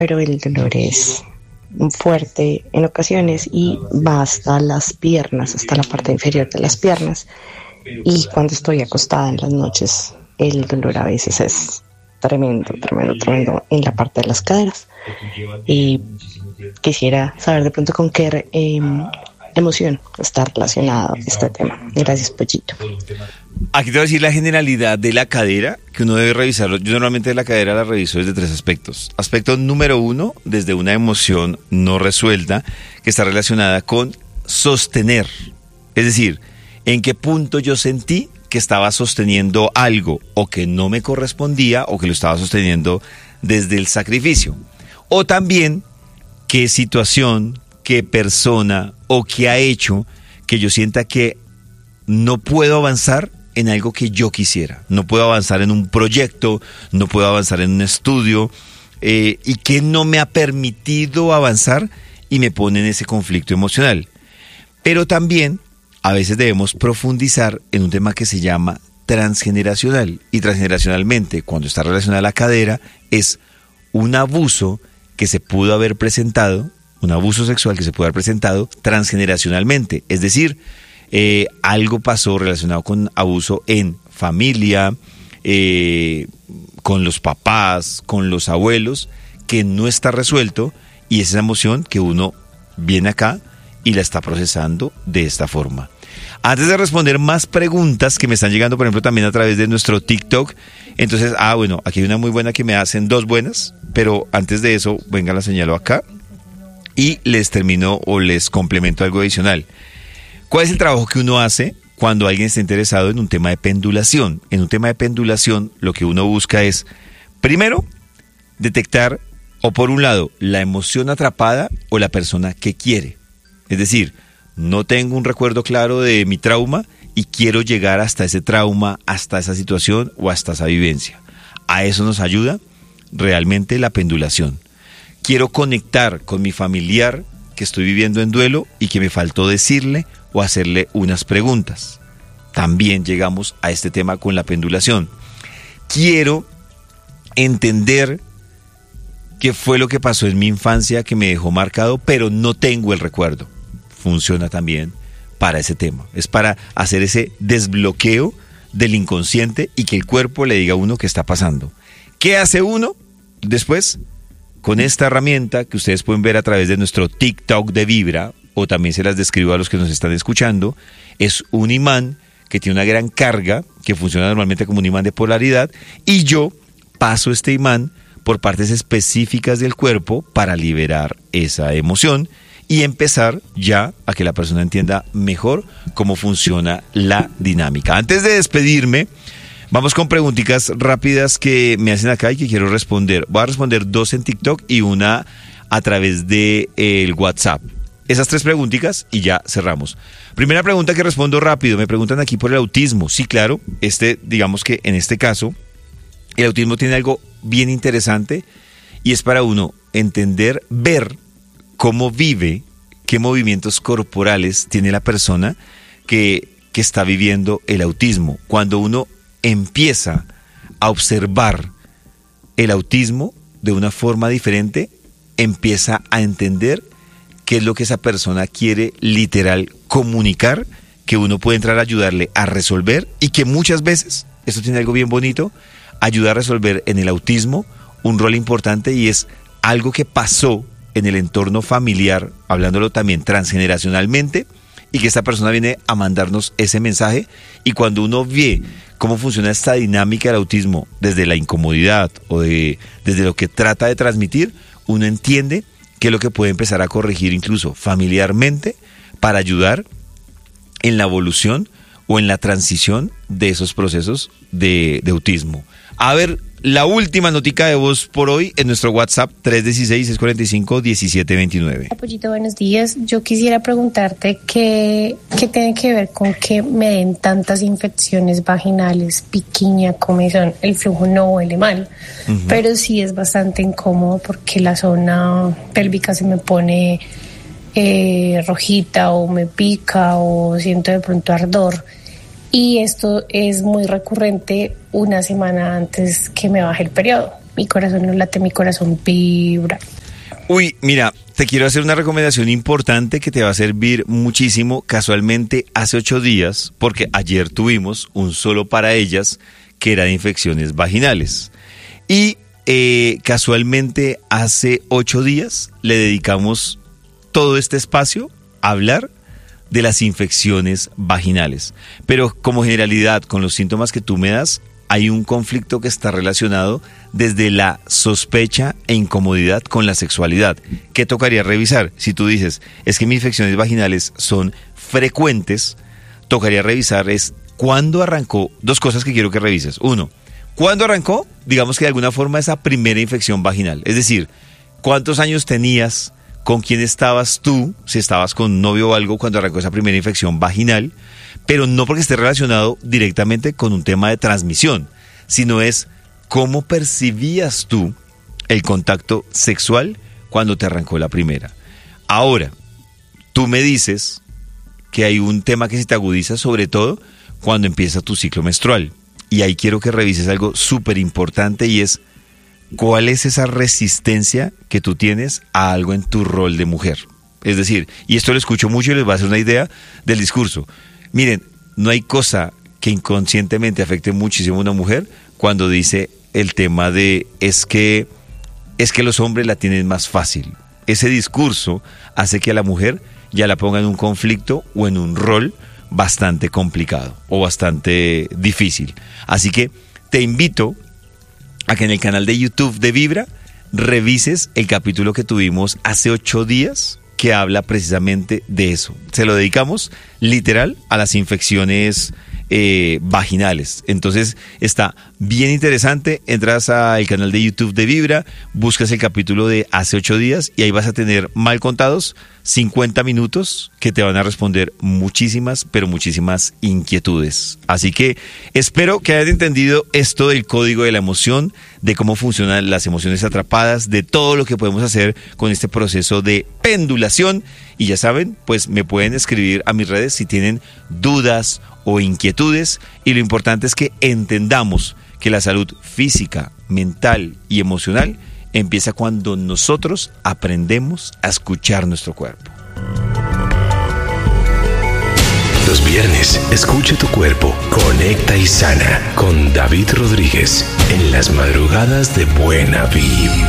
pero el dolor es fuerte en ocasiones y va hasta las piernas, hasta la parte inferior de las piernas. Y cuando estoy acostada en las noches, el dolor a veces es tremendo en la parte de las caderas. Y quisiera saber de pronto con qué emoción está relacionado este tema. Gracias, Pollito. Aquí te voy a decir la generalidad de la cadera que uno debe revisarlo. Yo normalmente la cadera la reviso desde 3 aspectos. Aspecto número 1, desde una emoción no resuelta que está relacionada con sostener. Es decir, en qué punto yo sentí que estaba sosteniendo algo o que no me correspondía o que lo estaba sosteniendo desde el sacrificio. O también qué situación, qué persona o qué ha hecho que yo sienta que no puedo avanzar en algo que yo quisiera. No puedo avanzar en un proyecto, no puedo avanzar en un estudio y que no me ha permitido avanzar y me pone en ese conflicto emocional. Pero también a veces debemos profundizar en un tema que se llama transgeneracional. Y transgeneracionalmente, cuando está relacionada a la cadera, es un abuso que se pudo haber presentado, un abuso sexual que se pudo haber presentado transgeneracionalmente. Es decir, algo pasó relacionado con abuso en familia, con los papás, con los abuelos, que no está resuelto y es esa emoción que uno viene acá y la está procesando de esta forma. Antes de responder más preguntas que me están llegando, por ejemplo, también a través de nuestro TikTok, entonces, bueno, aquí hay una muy buena que me hacen 2 buenas, pero antes de eso, venga, la señalo acá y les termino o les complemento algo adicional. ¿Cuál es el trabajo que uno hace cuando alguien está interesado en un tema de pendulación? En un tema de pendulación, lo que uno busca es, primero, detectar, o por un lado, la emoción atrapada o la persona que quiere. Es decir, no tengo un recuerdo claro de mi trauma y quiero llegar hasta ese trauma, hasta esa situación o hasta esa vivencia. A eso nos ayuda realmente la pendulación. Quiero conectar con mi familiar que estoy viviendo en duelo y que me faltó decirle o hacerle unas preguntas. También llegamos a este tema con la pendulación. Quiero entender qué fue lo que pasó en mi infancia que me dejó marcado, pero no tengo el recuerdo. Funciona también para ese tema. Es para hacer ese desbloqueo del inconsciente y que el cuerpo le diga a uno qué está pasando. ¿Qué hace uno después? Con esta herramienta que ustedes pueden ver a través de nuestro TikTok de Vibra, o también se las describo a los que nos están escuchando, es un imán que tiene una gran carga, que funciona normalmente como un imán de polaridad, y yo paso este imán por partes específicas del cuerpo para liberar esa emoción y empezar ya a que la persona entienda mejor cómo funciona la dinámica. Antes de despedirme, vamos con preguntitas rápidas que me hacen acá y que quiero responder. Voy a responder 2 en TikTok y una a través de el WhatsApp. Esas 3 preguntitas y ya cerramos. Primera pregunta que respondo rápido. Me preguntan aquí por el autismo. Sí, claro. Digamos que en este caso, el autismo tiene algo bien interesante y es para uno entender, ver cómo vive, qué movimientos corporales tiene la persona que está viviendo el autismo. Cuando uno empieza a observar el autismo de una forma diferente, empieza a entender qué es lo que esa persona quiere literal comunicar, que uno puede entrar a ayudarle a resolver y que muchas veces, esto tiene algo bien bonito, ayuda a resolver en el autismo un rol importante y es algo que pasó en el entorno familiar, hablándolo también transgeneracionalmente, y que esta persona viene a mandarnos ese mensaje. Y cuando uno ve cómo funciona esta dinámica del autismo desde la incomodidad o desde lo que trata de transmitir, uno entiende qué es lo que puede empezar a corregir incluso familiarmente para ayudar en la evolución o en la transición de esos procesos de autismo. A ver, la última notica de voz por hoy en nuestro WhatsApp 316-645-1729. Pollito, buenos días. Yo quisiera preguntarte qué tiene que ver con que me den tantas infecciones vaginales, piquiña, comezón. El flujo no huele mal, pero sí es bastante incómodo porque la zona pélvica se me pone rojita o me pica o siento de pronto ardor. Y esto es muy recurrente una semana antes que me baje el periodo. mi corazón no late, mi corazón vibra. Uy, mira, te quiero hacer una recomendación importante que te va a servir muchísimo. Casualmente hace 8 días, porque ayer tuvimos un solo para ellas que era de infecciones vaginales. Y casualmente hace 8 días le dedicamos todo este espacio a hablar de las infecciones vaginales. Pero como generalidad, con los síntomas que tú me das, hay un conflicto que está relacionado desde la sospecha e incomodidad con la sexualidad. ¿Qué tocaría revisar? Si tú dices, es que mis infecciones vaginales son frecuentes, tocaría revisar es cuándo arrancó. 2 cosas que quiero que revises. 1, ¿cuándo arrancó? Digamos que de alguna forma esa primera infección vaginal. Es decir, ¿cuántos años tenías? ¿Con quién estabas tú? Si estabas con un novio o algo cuando arrancó esa primera infección vaginal. Pero no porque esté relacionado directamente con un tema de transmisión, sino es cómo percibías tú el contacto sexual cuando te arrancó la primera. Ahora, tú me dices que hay un tema que se te agudiza sobre todo cuando empieza tu ciclo menstrual. Y ahí quiero que revises algo súper importante y es ¿cuál es esa resistencia que tú tienes a algo en tu rol de mujer? Es decir, y esto lo escucho mucho y les voy a hacer una idea del discurso. Miren, no hay cosa que inconscientemente afecte muchísimo a una mujer cuando dice el tema de es que los hombres la tienen más fácil. Ese discurso hace que a la mujer ya la ponga en un conflicto o en un rol bastante complicado o bastante difícil. Así que te invito a que en el canal de YouTube de Vibra revises el capítulo que tuvimos hace 8 días que habla precisamente de eso. Se lo dedicamos literal a las infecciones vaginales. Entonces está bien interesante. Entras al canal de YouTube de Vibra, buscas el capítulo de hace 8 días y ahí vas a tener mal contados 50 minutos que te van a responder muchísimas, pero muchísimas inquietudes. Así que espero que hayan entendido esto del código de la emoción, de cómo funcionan las emociones atrapadas, de todo lo que podemos hacer con este proceso de pendulación. Y ya saben, pues me pueden escribir a mis redes si tienen dudas o inquietudes. Y lo importante es que entendamos que la salud física, mental y emocional empieza cuando nosotros aprendemos a escuchar nuestro cuerpo. Los viernes, escucha tu cuerpo, conecta y sana con David Rodríguez en las madrugadas de Buena Vibra.